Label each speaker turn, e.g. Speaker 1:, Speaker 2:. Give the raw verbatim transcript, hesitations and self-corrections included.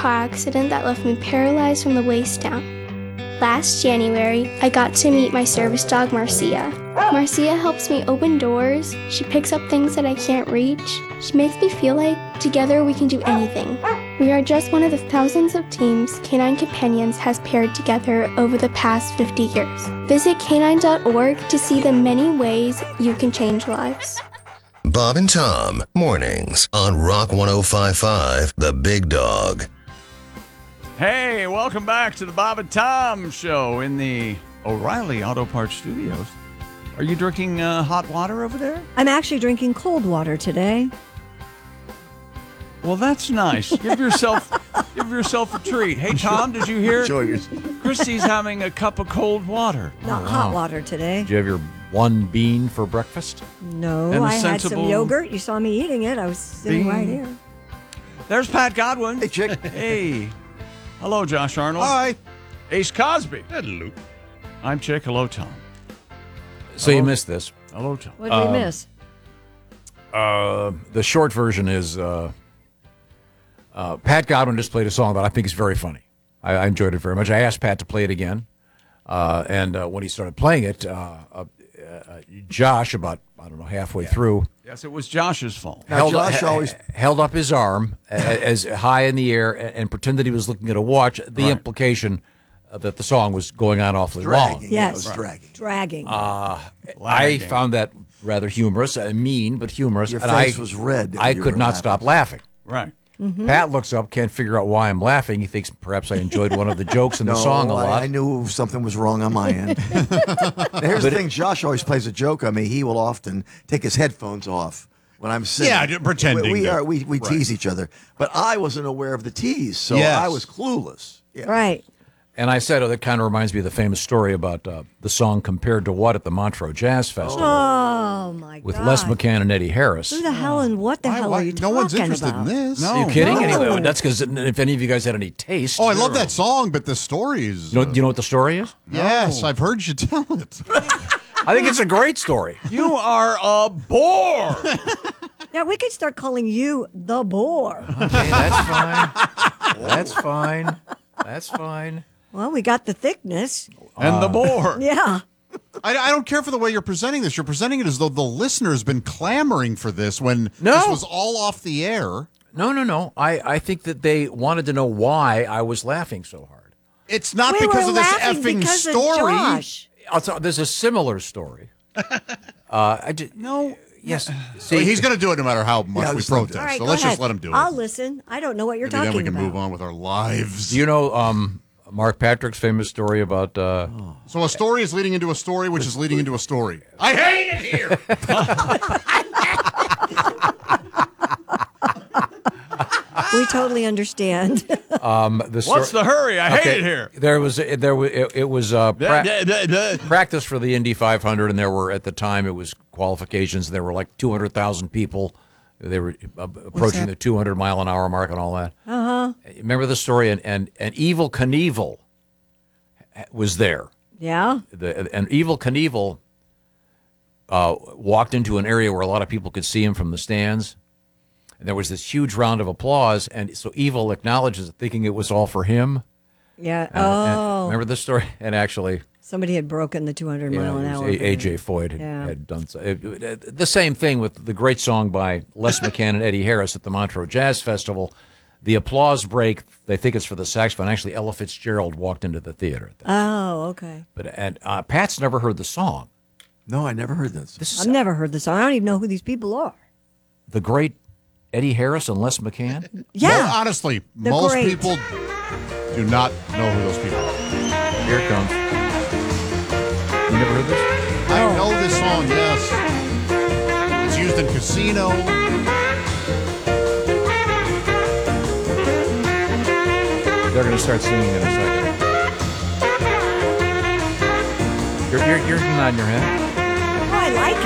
Speaker 1: car accident that left me paralyzed from the waist down. Last January, I got to meet my service dog, Marcia. Marcia helps me open doors. She picks up things that I can't reach. She makes me feel like together we can do anything. We are just one of the thousands of teams Canine Companions has paired together over the past fifty years. Visit canine dot org to see the many ways you can change lives.
Speaker 2: Bob and Tom, mornings on Rock one oh five point five, The Big Dog.
Speaker 3: Hey, welcome back to the Bob and Tom Show in the O'Reilly Auto Parts Studios. Are you drinking uh, hot water over there?
Speaker 4: I'm actually drinking cold water today.
Speaker 3: Well, that's nice. Give yourself give yourself a treat. Hey, Tom, did you hear? Christy's having a cup of cold water.
Speaker 4: Not oh, hot wow. water today.
Speaker 5: Did you have your one bean for breakfast?
Speaker 4: No, and I had some yogurt. You saw me eating it. I was sitting bean. right here.
Speaker 3: There's Pat Godwin.
Speaker 6: Hey, chick.
Speaker 3: Hey. Hello, Josh Arnold.
Speaker 6: Hi.
Speaker 3: Ace Cosby.
Speaker 6: Hello.
Speaker 3: I'm Chick. Hello, Tom.
Speaker 5: So Hello. You missed this.
Speaker 3: Hello, Tom.
Speaker 4: What did um, we miss?
Speaker 5: Uh, the short version is uh, uh, Pat Godwin just played a song that I think is very funny. I, I enjoyed it very much. I asked Pat to play it again. Uh, and uh, when he started playing it, uh, uh, uh, Josh, about, I don't know, halfway yeah. through.
Speaker 3: Yes, it was Josh's fault.
Speaker 5: Held, Josh uh, always held up his arm as high in the air and, and pretended he was looking at a watch. The right. implication uh, that the song was going on awfully
Speaker 6: dragging.
Speaker 5: long.
Speaker 4: Yes,
Speaker 6: it was dragging.
Speaker 4: Dragging.
Speaker 5: Uh, I found that rather humorous, uh, mean but humorous.
Speaker 6: Your
Speaker 5: and
Speaker 6: face
Speaker 5: I,
Speaker 6: was red.
Speaker 5: I could not
Speaker 6: laughing.
Speaker 5: stop laughing.
Speaker 3: Right.
Speaker 4: Mm-hmm.
Speaker 5: Pat looks up, can't figure out why I'm laughing. He thinks perhaps I enjoyed one of the jokes in
Speaker 6: no,
Speaker 5: the song a lot.
Speaker 6: I, I knew something was wrong on my end. Here's but the thing: it, Josh always plays a joke on me. He will often take his headphones off when I'm singing.
Speaker 7: Yeah, pretending.
Speaker 6: We, we
Speaker 7: that,
Speaker 6: are we, we
Speaker 7: right.
Speaker 6: tease each other, but I wasn't aware of the tease, so
Speaker 7: yes.
Speaker 6: I was clueless. Yeah.
Speaker 4: Right.
Speaker 5: And I said, oh, that kind of reminds me of the famous story about uh, the song Compared to What at the Montreux Jazz Festival.
Speaker 4: Oh, my God.
Speaker 5: With Les McCann and Eddie Harris.
Speaker 4: Who the hell and what the
Speaker 7: why,
Speaker 4: hell
Speaker 7: why,
Speaker 4: are you
Speaker 7: no
Speaker 4: talking about?
Speaker 7: No one's interested in this.
Speaker 3: No.
Speaker 5: Are you kidding?
Speaker 4: No.
Speaker 5: Anyway, that's because if any of you guys had any taste.
Speaker 7: Oh, I love that song, but the story is...
Speaker 5: You know, you know what the story is?
Speaker 7: Yes,
Speaker 5: no.
Speaker 7: I've heard you tell it.
Speaker 5: I think it's a great story.
Speaker 3: You are a bore.
Speaker 4: Yeah, we could start calling you the bore.
Speaker 5: Okay, that's fine. That's fine. That's fine.
Speaker 4: Well, we got the thickness.
Speaker 3: And uh, the bore.
Speaker 4: Yeah.
Speaker 7: I, I don't care for the way you're presenting this. You're presenting it as though the listener has been clamoring for this when
Speaker 5: no.
Speaker 7: this was all off the air.
Speaker 5: No, no, no. I, I think that they wanted to know why I was laughing so hard.
Speaker 7: It's not
Speaker 4: we
Speaker 7: because
Speaker 4: were
Speaker 7: of this
Speaker 4: laughing
Speaker 7: effing
Speaker 4: because
Speaker 7: story.
Speaker 4: Of Josh.
Speaker 5: Also, there's a similar story. uh, I just,
Speaker 3: no.
Speaker 5: Yes.
Speaker 7: See, well, he's going to do it no matter how much
Speaker 6: yeah,
Speaker 7: we protest.
Speaker 4: Right,
Speaker 7: so let's
Speaker 4: ahead.
Speaker 7: just let him do it.
Speaker 4: I'll listen. I don't know what you're
Speaker 7: Maybe
Speaker 4: talking about.
Speaker 7: then we can
Speaker 4: about.
Speaker 7: move on with our lives.
Speaker 5: Do you know um, Mark Patrick's famous story about... Uh,
Speaker 7: oh. So a story is leading into a story, which is leading into a story. I hate it here!
Speaker 4: We totally understand.
Speaker 5: um, the story,
Speaker 3: What's the hurry? I
Speaker 5: okay,
Speaker 3: hate it here.
Speaker 5: There was there was it, it was uh, pra- practice for the Indy five hundred, and there were at the time it was qualifications. There were like two hundred thousand people. They were uh, approaching the two hundred mile an hour mark and all that.
Speaker 4: Uh huh.
Speaker 5: Remember the story? And and and Evel Knievel was there.
Speaker 4: Yeah.
Speaker 5: The, and Evel Knievel uh, walked into an area where a lot of people could see him from the stands. And there was this huge round of applause, and so Evel acknowledges it, thinking it was all for him.
Speaker 4: Yeah.
Speaker 5: And,
Speaker 4: oh.
Speaker 5: And remember this story? And actually,
Speaker 4: somebody had broken the two hundred mile
Speaker 5: know,
Speaker 4: an hour.
Speaker 5: A J Foyt had,
Speaker 4: yeah.
Speaker 5: had done so. It, it, the same thing with the great song by Les McCann and Eddie Harris at the Montreux Jazz Festival. The applause break, they think it's for the saxophone. Actually, Ella Fitzgerald walked into the theater. At that
Speaker 4: oh, okay.
Speaker 5: But and uh, Pat's never heard the song.
Speaker 6: No, I never heard this.
Speaker 5: this
Speaker 4: I've never heard the song. I don't even know who these people are.
Speaker 5: The great Eddie Harris and Les McCann?
Speaker 4: Yeah.
Speaker 7: Well, honestly,
Speaker 4: the
Speaker 7: most
Speaker 4: great.
Speaker 7: people do not know who those people are.
Speaker 5: Here it comes. You never heard this?
Speaker 7: I know this song, yes. It's used in Casino.
Speaker 5: They're going to start singing in a second. You're, you're, you're nodding your head.
Speaker 4: Oh, I like